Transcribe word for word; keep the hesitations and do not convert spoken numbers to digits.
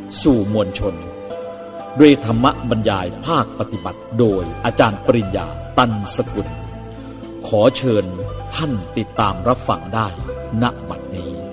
สู่มวลชนด้วยธรรมบรรยายภาคปฏิบัติโดยอาจารย์ปริญญาตันสกุลขอเชิญท่านติดตามรับฟังได้ณ